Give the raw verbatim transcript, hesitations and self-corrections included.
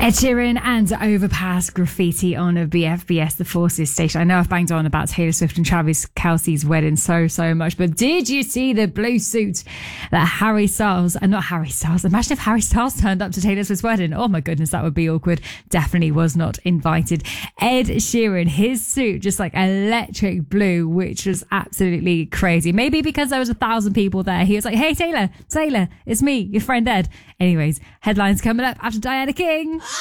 Ed Sheeran and Overpass graffiti on a B F B S The Forces station. I know I've banged on about Taylor Swift and Travis Kelce's wedding so, so much, but did you see the blue suit that Harry Styles, and uh, not Harry Styles, imagine if Harry Styles turned up to Taylor Swift's wedding. Oh my goodness, that would be awkward. Definitely was not invited. Ed Sheeran, his suit, just like electric blue, which was absolutely crazy. Maybe because there was a thousand people there. He was like, hey Taylor, Taylor, it's me, your friend Ed. Anyways, headlines coming up after Diana King.